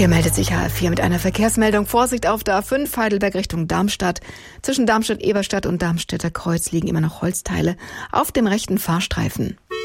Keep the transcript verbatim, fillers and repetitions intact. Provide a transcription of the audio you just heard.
Hier meldet sich H F vier mit einer Verkehrsmeldung. Vorsicht auf der A fünf Heidelberg Richtung Darmstadt. Zwischen Darmstadt-Eberstadt und Darmstädter Kreuz liegen immer noch Holzteile auf dem rechten Fahrstreifen.